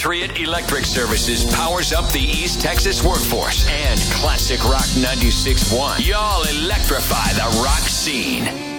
Patriot Electric Services powers up the East Texas workforce. And Classic Rock 96.1. Y'all electrify the rock scene.